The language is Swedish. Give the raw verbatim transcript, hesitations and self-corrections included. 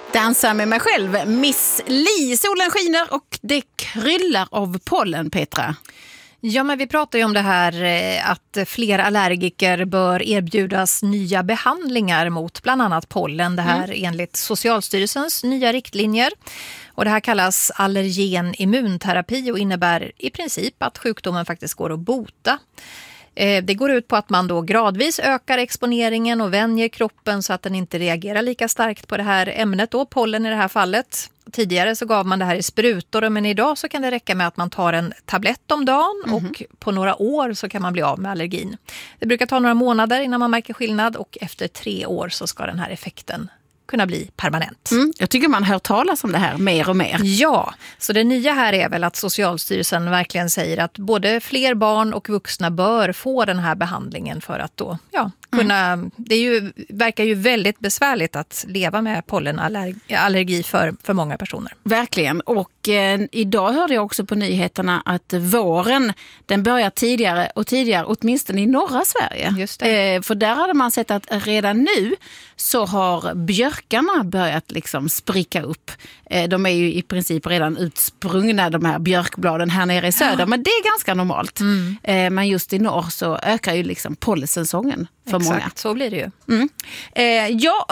Dansa med mig själv, Miss Li. Solen skiner och det kryllar av pollen, Petra. Ja, men vi pratar ju om det här att fler allergiker bör erbjudas nya behandlingar mot bland annat pollen. Det här mm. enligt Socialstyrelsens nya riktlinjer. Och det här kallas allergen immunterapi och innebär i princip att sjukdomen faktiskt går att bota. Det går ut på att man då gradvis ökar exponeringen och vänjer kroppen så att den inte reagerar lika starkt på det här ämnet då, pollen i det här fallet. Tidigare så gav man det här i sprutor, men idag så kan det räcka med att man tar en tablett om dagen mm-hmm. och på några år så kan man bli av med allergin. Det brukar ta några månader innan man märker skillnad och efter tre år så ska den här effekten kunna bli permanent. Mm, jag tycker man hör talas om det här mer och mer. Ja, så det nya här är väl att Socialstyrelsen verkligen säger att både fler barn och vuxna bör få den här behandlingen för att då, ja, kunna, mm. det är ju, verkar ju väldigt besvärligt att leva med pollenallergi för, för många personer. Verkligen, och eh, idag hörde jag också på nyheterna att våren, den börjar tidigare och tidigare, åtminstone i norra Sverige. Just det. Eh, för där hade man sett att redan nu så har björkarna börjat liksom spricka upp. Eh, de är ju i princip redan utsprungna, de här björkbladen här nere i söder, ja. Men det är ganska normalt. Mm. Eh, men just i norr så ökar ju liksom pollensäsongen för Exakt, många. så blir det ju. Mm. Eh, ja,